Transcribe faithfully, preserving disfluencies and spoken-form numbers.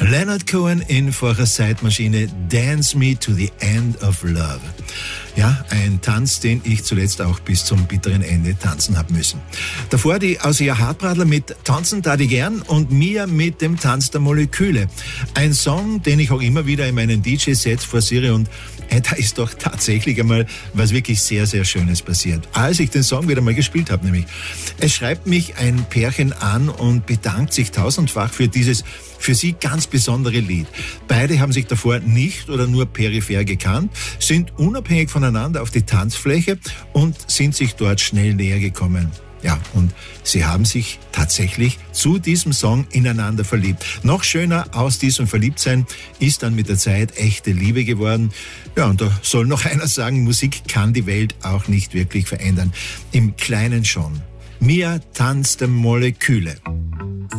Leonard Cohen in vorher Zeitmaschine, Dance Me to the End of Love. Ja, ein Tanz, den ich zuletzt auch bis zum bitteren Ende tanzen habe müssen. Davor die Ausia Hartbradler mit Tanzen tat ich gern und Mia mit dem Tanz der Moleküle. Ein Song, den ich auch immer wieder in meinen D J-Sets forciere und äh, da ist doch tatsächlich einmal was wirklich sehr, sehr Schönes passiert. Als ich den Song wieder mal gespielt habe, nämlich. Es schreibt mich ein Pärchen an und bedankt sich tausendfach für dieses für sie ganz besondere Lied. Beide haben sich davor nicht oder nur peripher gekannt, sind unabhängig voneinander auf die Tanzfläche und sind sich dort schnell näher gekommen. Ja, und sie haben sich tatsächlich zu diesem Song ineinander verliebt. Noch schöner aus diesem Verliebtsein ist dann mit der Zeit echte Liebe geworden. Ja, und da soll noch einer sagen, Musik kann die Welt auch nicht wirklich verändern. Im Kleinen schon. Mia tanzt der Moleküle.